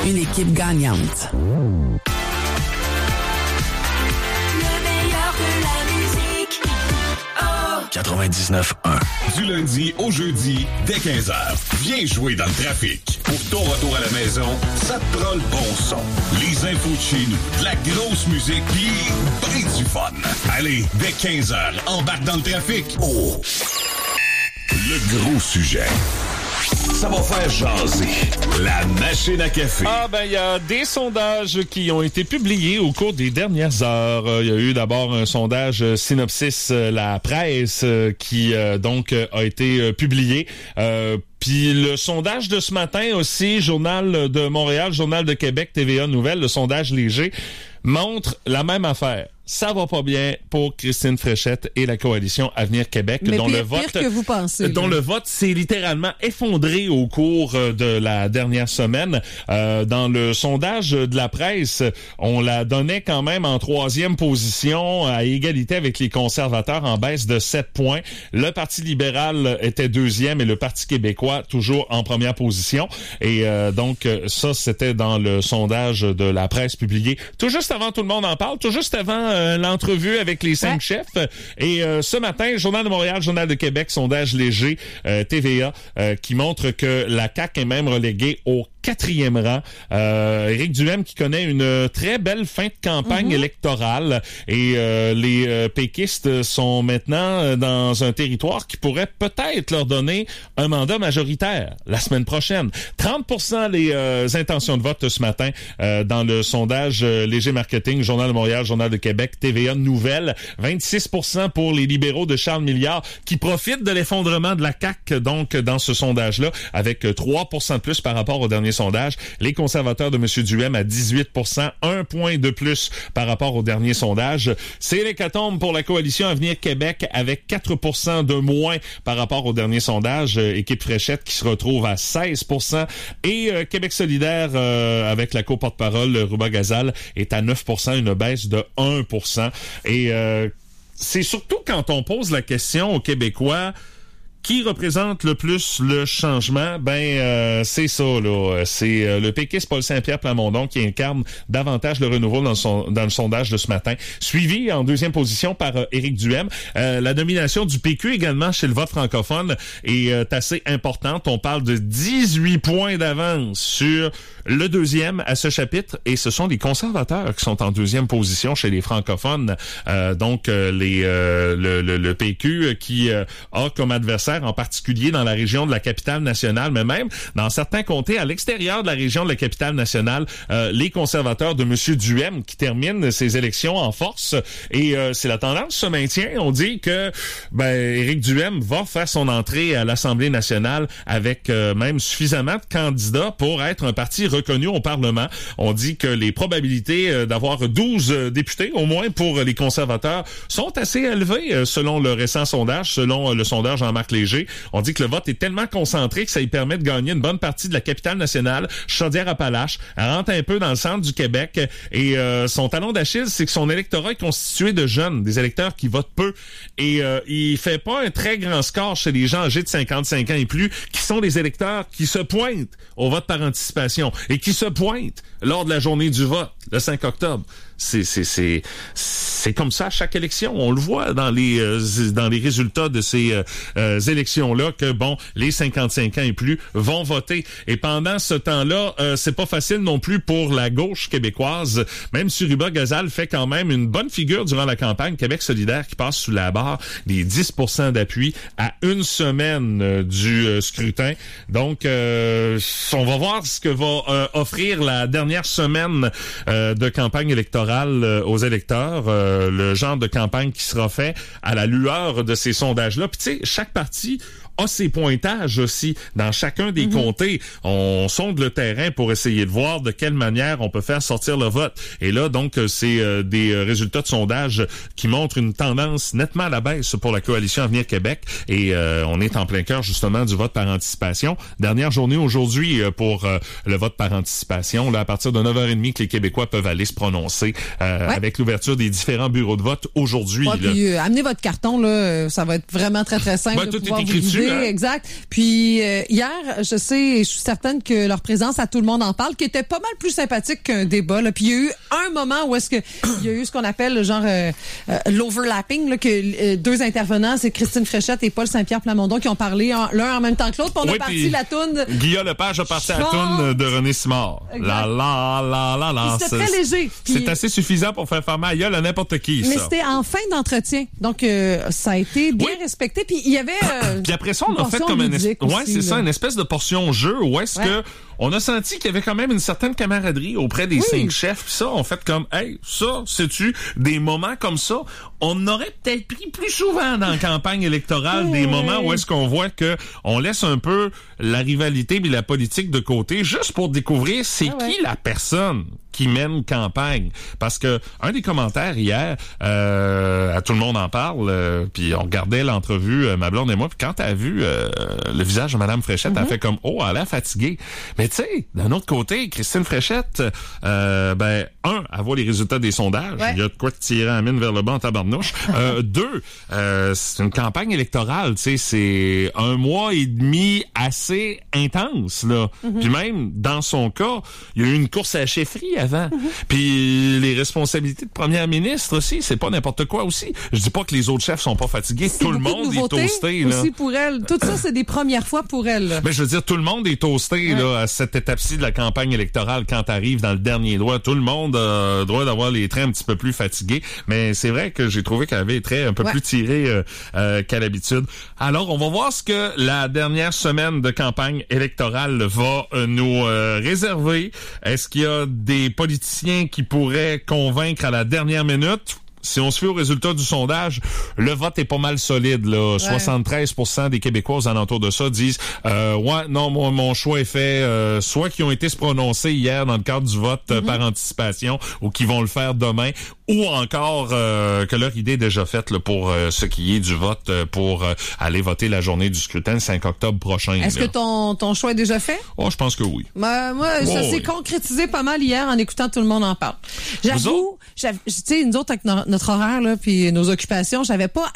Une équipe gagnante. 99.1. Du lundi au jeudi, dès 15h. Viens jouer dans le trafic. Pour ton retour à la maison, ça te prend le bon son. Les infos de chez nous, de la grosse musique, pis ben du fun. Allez, dès 15h, embarque dans le trafic. Oh! Le gros sujet. Ça va faire jaser. La machine à café. Il y a des sondages qui ont été publiés au cours des dernières heures. Il y a eu d'abord un sondage Synopsis La Presse qui donc a été publié. Puis le sondage de ce matin aussi, Journal de Montréal, Journal de Québec, TVA Nouvelles, le sondage léger, montre la même affaire. Ça va pas bien pour Christine Fréchette et la coalition Avenir Québec, mais dont pire que vous pensez, le vote s'est littéralement effondré au cours de la dernière semaine. Dans le sondage de la presse, on la donnait quand même en 3e position, à égalité avec les conservateurs, en baisse de 7 points. Le Parti libéral était 2e et le Parti québécois toujours en première position. Et donc ça, c'était dans le sondage de la presse publié tout juste avant Tout le monde en parle, tout juste avant l'entrevue avec les 5 chefs. Et ce matin, Journal de Montréal, Journal de Québec, sondage léger, TVA, qui montre que la CAQ est même reléguée au 4e rang. Éric Duhaime qui connaît une très belle fin de campagne électorale et les péquistes sont maintenant dans un territoire qui pourrait peut-être leur donner un mandat majoritaire la semaine prochaine. 30% les intentions de vote ce matin dans le sondage léger marketing, Journal de Montréal, Journal de Québec, TVA Nouvelles. 26% pour les libéraux de Charles Milliard qui profitent de l'effondrement de la CAQ donc dans ce sondage-là avec 3% de plus par rapport au dernier sondage. Les conservateurs de M. Duhaime à 18%, 1 point de plus par rapport au dernier sondage. C'est l'hécatombe pour la coalition Avenir Québec avec 4% de moins par rapport au dernier sondage. Équipe Fréchette qui se retrouve à 16%. Et Québec solidaire avec la co-porte-parole Rouba Gazal est à 9%, une baisse de 1%. Et c'est surtout quand on pose la question aux Québécois qui représente le plus le changement, c'est ça, là. C'est le péquiste Paul Saint-Pierre Plamondon qui incarne davantage le renouveau dans le sondage de ce matin. Suivi en 2e position par Éric Duhaime. La nomination du PQ également chez le vote francophone est assez importante. On parle de 18 points d'avance sur le 2e à ce chapitre et ce sont les conservateurs qui sont en 2e position chez les francophones. Le PQ qui a comme adversaire en particulier dans la région de la capitale nationale, mais même dans certains comtés à l'extérieur de la région de la capitale nationale, les conservateurs de M. Duhaime qui terminent ces élections en force. Et c'est la tendance se maintient. On dit que Éric Duhaime va faire son entrée à l'Assemblée nationale avec même suffisamment de candidats pour être un parti reconnu au Parlement. On dit que les probabilités d'avoir 12 députés, au moins pour les conservateurs, sont assez élevées selon le récent sondage, selon le sondage Jean-Marc Léger. On dit que le vote est tellement concentré que ça lui permet de gagner une bonne partie de la capitale nationale, Chaudière-Appalaches. Elle rentre un peu dans le centre du Québec et son talon d'Achille, c'est que son électorat est constitué de jeunes, des électeurs qui votent peu. Et il fait pas un très grand score chez les gens âgés de 55 ans et plus, qui sont des électeurs qui se pointent au vote par anticipation et qui se pointent lors de la journée du vote, le 5 octobre. C'est comme ça à chaque élection. On le voit dans les résultats de ces élections-là que les 55 ans et plus vont voter. Et pendant ce temps-là, c'est pas facile non plus pour la gauche québécoise. Même si Rouba Gazal fait quand même une bonne figure durant la campagne, Québec solidaire qui passe sous la barre des 10% d'appui à une semaine du scrutin. Donc, on va voir ce que va offrir la dernière semaine de campagne électorale aux électeurs, le genre de campagne qui sera fait à la lueur de ces sondages-là. Puis tu sais, chaque parti a ses pointages aussi. Dans chacun des comtés, on sonde le terrain pour essayer de voir de quelle manière on peut faire sortir le vote. Et là, donc, c'est des résultats de sondage qui montrent une tendance nettement à la baisse pour la coalition Avenir Québec. Et on est en plein cœur, justement, du vote par anticipation. Dernière journée aujourd'hui pour le vote par anticipation. Là, à partir de 9h30 que les Québécois peuvent aller se prononcer avec l'ouverture des différents bureaux de vote aujourd'hui. Puis amenez votre carton, là, ça va être vraiment très, très simple. Tout est écrit dessus. hein? exact. Puis hier, je suis certaine que leur présence à Tout le monde en parle, qui était pas mal plus sympathique qu'un débat. Là. Puis il y a eu un moment où est-ce que il y a eu ce qu'on appelle genre l'overlapping, là, que deux intervenants, c'est Christine Fréchette et Paul Saint-Pierre Plamondon qui ont parlé l'un en même temps que l'autre. Puis on a parti la toune. Guillaume Lepage a parti la toune de René Simard. C'était très léger. C'est assez suffisant pour faire mal à gueule à n'importe qui. Mais ça. c'était en fin d'entretien. Donc, ça a été bien respecté. Puis il y avait... Puis après ça, on a fait comme une espèce de portion jeu où est-ce que on a senti qu'il y avait quand même une certaine camaraderie auprès des 5 chefs. Puis ça, on fait comme, hey, ça, sais-tu, des moments comme ça, on aurait peut-être pris plus souvent dans la campagne électorale des moments où est-ce qu'on voit que on laisse un peu la rivalité et la politique de côté juste pour découvrir c'est qui la personne qui mène campagne. Parce que un des commentaires hier, à Tout le monde en parle, puis on regardait l'entrevue, ma blonde et moi, puis quand t'as vu le visage de Madame Fréchette, elle fait comme, oh, elle a fatiguée. Mais tu sais, d'un autre côté, Christine Fréchette, elle voit les résultats des sondages. Il y a de quoi tirer la mine vers le bas en tabarnouche. 2, c'est une campagne électorale, tu sais, c'est 1 mois et demi assez intense, là. Puis même, dans son cas, il y a eu une course à la chefferie avant. Puis les responsabilités de première ministre aussi, c'est pas n'importe quoi aussi. Je dis pas que les autres chefs sont pas fatigués. Tout le monde est toasté, là. Aussi pour elle. Tout ça, c'est des premières fois pour elle. Mais je veux dire, tout le monde est toasté, là, à cette étape-ci de la campagne électorale quand t'arrives dans le dernier droit. Tout le monde a droit d'avoir les traits un petit peu plus fatigués. Mais c'est vrai que j'ai trouvé qu'elle avait les traits un peu plus tirés qu'à l'habitude. Alors, on va voir ce que la dernière semaine de campagne électorale va nous réserver. Est-ce qu'il y a des politiciens qui pourraient convaincre à la dernière minute? Si on se fait au résultat du sondage, le vote est pas mal solide, là. 73% des Québécois aux alentours de ça disent mon choix est fait, soit qui ont été se prononcer hier dans le cadre du vote par anticipation ou qui vont le faire demain, ou encore que leur idée est déjà faite là, pour ce qui est du vote pour aller voter la journée du scrutin le 5 octobre prochain. Est-ce que ton choix est déjà fait? Oh, je pense que oui. Moi, ça s'est concrétisé pas mal hier en écoutant Tout le monde en parle. J'avoue, tu sais, nous autres, avec notre horaire, là, puis nos occupations, j'avais pas